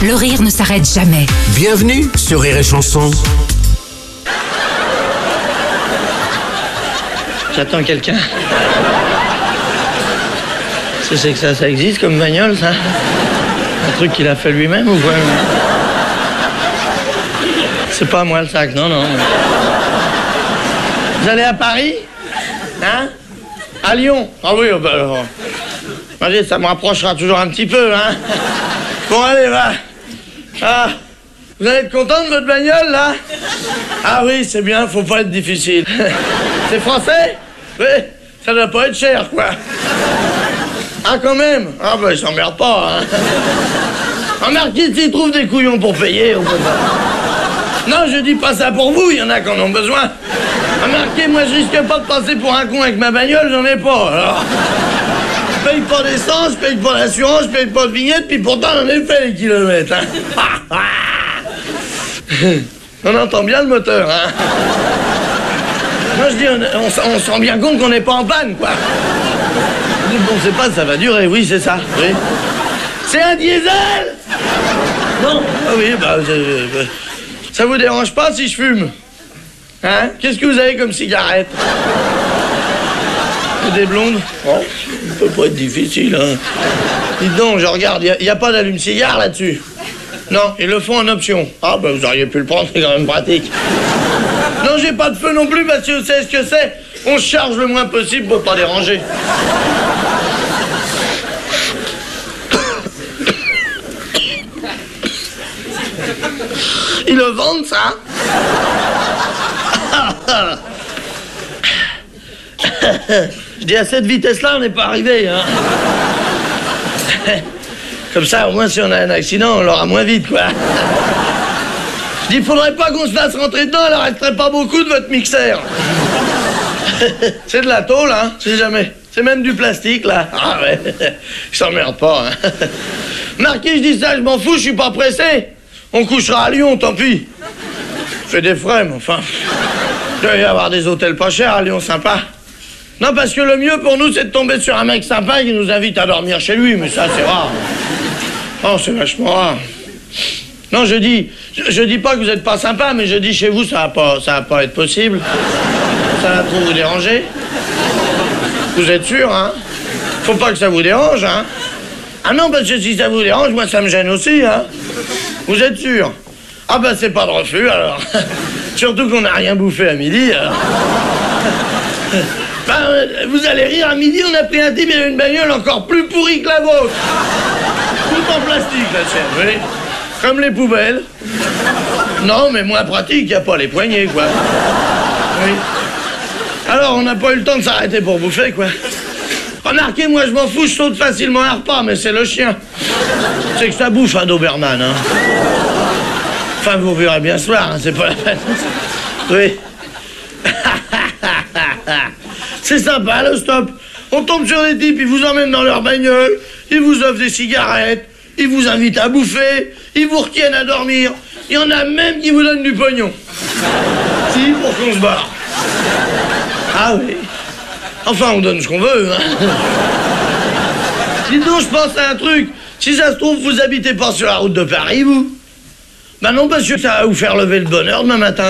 le rire ne s'arrête jamais. Bienvenue sur Rire et Chanson. J'attends quelqu'un. C'est que ça existe comme bagnole, ça? Un truc qu'il a fait lui-même ou quoi? C'est pas moi le sac, non. Vous allez à Paris? Hein? À Lyon? Ah oui, bah alors. Allez, ça me rapprochera toujours un petit peu, hein? Bon, allez, va. Ah, vous allez être content de votre bagnole, là? Ah oui, c'est bien, faut pas être difficile. C'est français? Oui, ça doit pas être cher, quoi. Ah, quand même? Ah, bah, ils s'emmerdent pas, hein. Remarquez, s'ils trouvent des couillons pour payer, on peut pas. Non, je dis pas ça pour vous, il y en a qui en ont besoin. Remarquez, moi, je risque pas de passer pour un con avec ma bagnole, j'en ai pas, alors. Je paye pas d'essence, je paye pas d'assurance, je paye pas de vignette, puis pourtant, j'en ai fait les kilomètres, hein. On entend bien le moteur, hein. Moi, je dis, on se rend bien compte qu'on n'est pas en panne, quoi. On sait pas, ça va durer, oui, c'est ça, oui. C'est un diesel? Non? Ah oui, bah, ça vous dérange pas si je fume? Hein? Qu'est-ce que vous avez comme cigarette? Des blondes? Oh, ça peut pas être difficile, hein. Dites donc, je regarde, y a pas d'allume-cigare là-dessus? Non, ils le font en option. Ah, bah, vous auriez pu le prendre, c'est quand même pratique. Non, j'ai pas de feu non plus, parce que vous savez ce que c'est? On se charge le moins possible pour pas déranger. Ils le vendent, ça? Je dis, à cette vitesse-là, on n'est pas arrivé, hein. Comme ça, au moins, si on a un accident, on l'aura moins vite, quoi. Je dis, faudrait pas qu'on se fasse rentrer dedans, elle resterait pas beaucoup de votre mixeur. C'est de la tôle, hein, c'est jamais. C'est même du plastique, là. Ah ouais, je s'emmerde pas, hein. Marquis, je dis ça, je m'en fous, je suis pas pressé. On couchera à Lyon, tant pis. Fait des frais, mais enfin. Il doit y avoir des hôtels pas chers à Lyon, sympa. Non, parce que le mieux pour nous, c'est de tomber sur un mec sympa qui nous invite à dormir chez lui, mais ça, c'est rare. Oh, c'est vachement rare. Non, je dis pas que vous êtes pas sympa, mais je dis chez vous, ça va pas être possible. Ça va trop vous déranger. Vous êtes sûr, hein? Faut pas que ça vous dérange, hein? Ah non, parce que si ça vous dérange, moi, ça me gêne aussi, hein? Vous êtes sûr? Ah ben, c'est pas de refus, alors. Surtout qu'on n'a rien bouffé à midi, alors. Ben, vous allez rire, à midi, on a pris un type et une bagnole encore plus pourrie que la vôtre. Tout en plastique, la tienne, oui. Comme les poubelles. Non, mais moins pratique, y a pas les poignées, quoi. Oui. Alors, on n'a pas eu le temps de s'arrêter pour bouffer, quoi. Remarquez, moi, je m'en fous, je saute facilement un repas, mais c'est le chien. C'est que ça bouffe un Doberman, hein. Enfin, vous verrez bien ce soir, hein, c'est pas la peine. Oui. C'est sympa, le stop. On tombe sur des types, ils vous emmènent dans leur bagnole, ils vous offrent des cigarettes, ils vous invitent à bouffer, ils vous retiennent à dormir. Il y en a même qui vous donnent du pognon. Si, pour qu'on se barre. Ah oui. Enfin, on donne ce qu'on veut, hein. Dites donc, je pense à un truc. Si ça se trouve, vous habitez pas sur la route de Paris, vous? Ben non, parce que ça va vous faire lever le bonheur demain matin.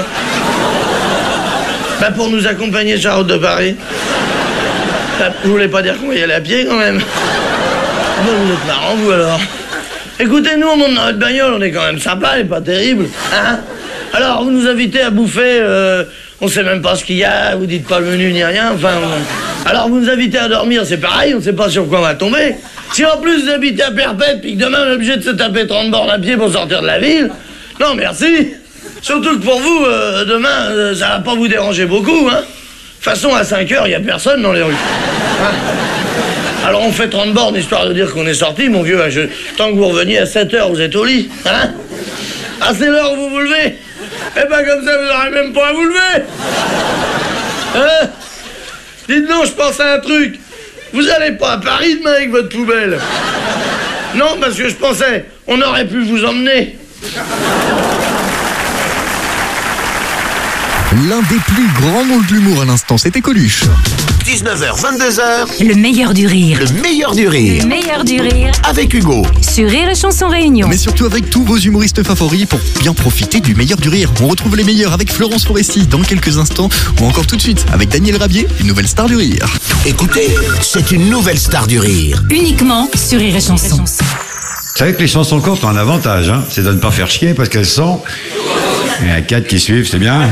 Ben pour nous accompagner sur la route de Paris. Ben, vous voulez pas dire qu'on va y aller à pied, quand même? Ben, vous êtes marrant, vous, alors. Écoutez, nous, on monte dans notre bagnole, on est quand même sympa, elle est pas terrible, hein? Alors, vous nous invitez à bouffer, on sait même pas ce qu'il y a, vous dites pas le menu ni rien, enfin... Alors, vous nous invitez à dormir, c'est pareil, on sait pas sur quoi on va tomber. Si en plus vous habitez à Perpète, puis que demain on est obligé de se taper 30 bornes à pied pour sortir de la ville, non, merci. Surtout que pour vous, demain, ça va pas vous déranger beaucoup, hein. De toute façon, à 5 heures, il y a personne dans les rues. Hein? Alors on fait 30 bornes, histoire de dire qu'on est sorti, mon vieux. Tant que vous reveniez à 7 heures, vous êtes au lit, hein? Ah, c'est l'heure où vous vous levez? Eh ben, comme ça, vous n'aurez même pas à vous lever. Hein? Dites donc, je pense à un truc. Vous allez pas à Paris demain avec votre poubelle? Non, parce que je pensais, on aurait pu vous emmener. L'un des plus grands noms de l'humour à l'instant, c'était Coluche. 19h, 22h, Le meilleur du rire. le meilleur du rire. Le meilleur du rire Avec Hugo. sur Rire et Chanson Réunion. Mais surtout avec tous vos humoristes favoris pour bien profiter du meilleur du rire. On retrouve les meilleurs avec Florence Foresti dans quelques instants ou encore tout de suite avec Daniel Rabier, une nouvelle star du rire. Écoutez, c'est une nouvelle star du rire. Uniquement sur Rire et Chanson. Vous savez que les chansons courtes ont un avantage, hein, c'est de ne pas faire chier parce qu'elles sont... Il y en a 4 qui suivent, c'est bien.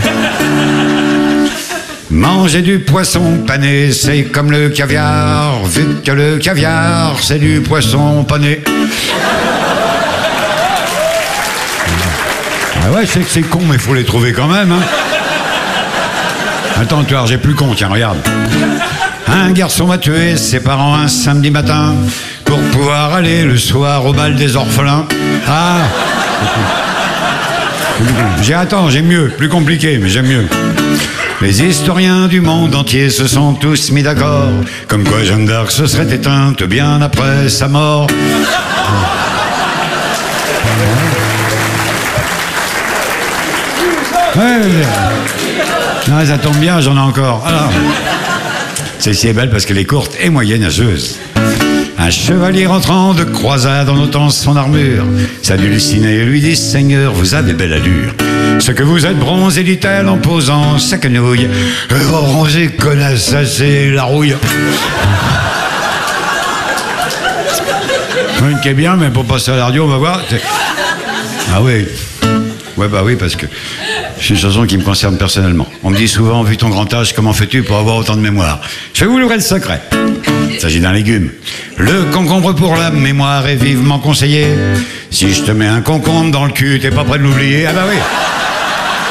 Manger du poisson pané, c'est comme le caviar, vu que le caviar, c'est du poisson pané. Ah ouais, je sais que c'est con, mais faut les trouver quand même, hein. Attends, tu vois, j'ai plus con, tiens, regarde. Un garçon va tuer ses parents un samedi matin pour pouvoir aller le soir au bal des orphelins. Ah. J'ai mieux, plus compliqué, mais j'aime mieux. Les historiens du monde entier se sont tous mis d'accord, comme quoi Jeanne d'Arc se serait éteinte bien après sa mort. Ouais, non, ça tombe bien, j'en ai encore. Alors, celle-ci est belle parce qu'elle est courte et moyenâgeuse. Un chevalier rentrant de croisade en ôtant son armure salue Luciné et lui dit: Seigneur, vous avez belle allure. Ce que vous êtes bronzé, dit-elle en posant sa quenouille. Bronzé, connasse, ça c'est la rouille. Une qui est bien, mais pour passer à la radio, on va voir. Ah oui. Ouais, bah oui, parce que c'est une chanson qui me concerne personnellement. On me dit souvent, vu ton grand âge, comment fais-tu pour avoir autant de mémoire? Je vais vous livrer le secret. Il s'agit d'un légume. Le concombre pour la mémoire est vivement conseillé. Si je te mets un concombre dans le cul, t'es pas prêt de l'oublier? Ah bah oui.